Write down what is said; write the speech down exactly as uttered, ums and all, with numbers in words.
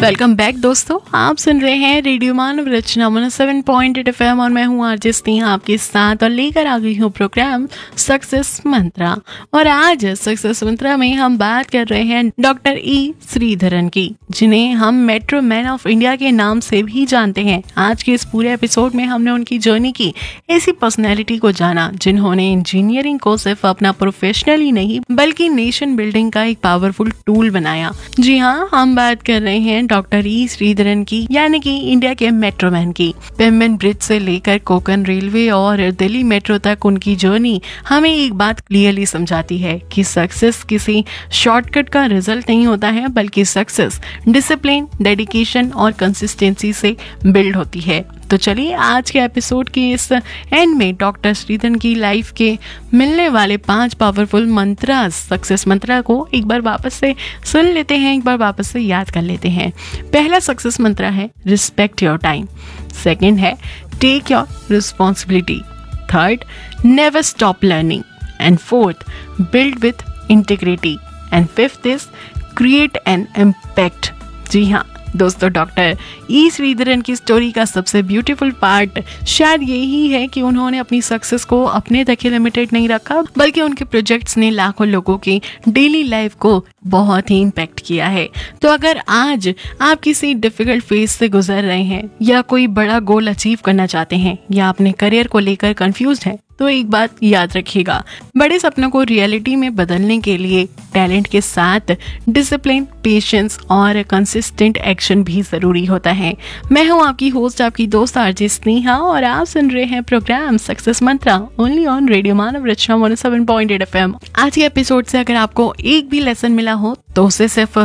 Welcome back दोस्तों, आप सुन रहे हैं रेडियो मानव रचना one seven point eight F M और मैं हूँ आरजे स्नेहा आपके साथ और लेकर आ गई हूँ प्रोग्राम सक्सेस मंत्रा। और आज सक्सेस मंत्रा में हम बात कर रहे हैं डॉक्टर ई श्रीधरन की, जिन्हें हम मेट्रो मैन ऑफ इंडिया के नाम से भी जानते हैं। आज के इस पूरे एपिसोड में हमने उनकी जर्नी की ऐसी पर्सनैलिटी को जाना जिन्होंने इंजीनियरिंग को सिर्फ अपना प्रोफेशनल ही नहीं बल्कि नेशन बिल्डिंग का एक पावरफुल टूल बनाया। जी हाँ, हम बात कर रहे हैं डॉक्टर ई श्रीधरन की, यानी कि इंडिया के मेट्रो मैन की। पेमेंट ब्रिज से लेकर कोंकण रेलवे और दिल्ली मेट्रो तक उनकी जर्नी हमें एक बात क्लियरली समझाती है कि सक्सेस किसी शॉर्टकट का रिजल्ट नहीं होता है, बल्कि सक्सेस डिसिप्लिन, डेडिकेशन और कंसिस्टेंसी से बिल्ड होती है। तो चलिए आज के एपिसोड के इस एंड में डॉक्टर श्रीधरन की लाइफ के मिलने वाले पांच पावरफुल मंत्रा, सक्सेस मंत्रा को एक बार वापस से सुन लेते हैं, एक बार वापस से याद कर लेते हैं। पहला सक्सेस मंत्रा है रिस्पेक्ट योर टाइम। सेकंड है take your responsibility. Third, never stop learning. And fourth, build with integrity. And fifth is create an impact. जी हाँ दोस्तों, डॉक्टर ई श्रीधरन की स्टोरी का सबसे ब्यूटीफुल पार्ट शायद यही है कि उन्होंने अपनी सक्सेस को अपने तक ही लिमिटेड नहीं रखा, बल्कि उनके प्रोजेक्ट्स ने लाखों लोगों की डेली लाइफ को बहुत ही इम्पैक्ट किया है। तो अगर आज आप किसी डिफिकल्ट फेज से गुजर रहे हैं या कोई बड़ा गोल अचीव करना चाहते हैं या अपने करियर को लेकर कंफ्यूज हैं, तो एक बात याद रखिएगा, बड़े सपनों को रियलिटी में बदलने के लिए टैलेंट के साथ डिसिप्लिन, पेशेंस और कंसिस्टेंट एक्शन भी जरूरी होता है। मैं हूं आपकी होस्ट, आपकी दोस्त आरजे स्नेहा और आप सुन रहे हैं programme success Mantra only on radio Manav Rachna one seven point eight F M. आज के एपिसोड से अगर आपको एक भी लेसन मिला हो तो उसे सिर्फ